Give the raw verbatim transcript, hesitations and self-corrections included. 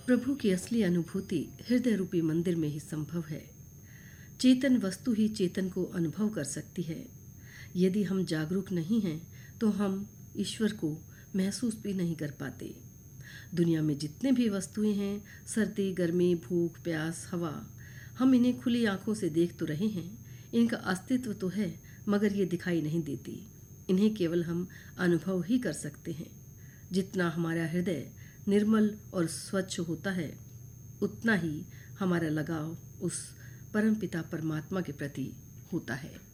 प्रभु की असली अनुभूति हृदय रूपी मंदिर में ही संभव है। चेतन वस्तु ही चेतन को अनुभव कर सकती है। यदि हम जागरूक नहीं हैं तो हम ईश्वर को महसूस भी नहीं कर पाते। दुनिया में जितने भी वस्तुएं हैं, सर्दी, गर्मी, भूख, प्यास, हवा, हम इन्हें खुली आंखों से देख तो रहे हैं। इनका अस्तित्व तो है मगर ये दिखाई नहीं देती। इन्हें केवल हम अनुभव ही कर सकते हैं। जितना हमारा हृदय निर्मल और स्वच्छ होता है उतना ही हमारा लगाव उस परमपिता परमात्मा के प्रति होता है।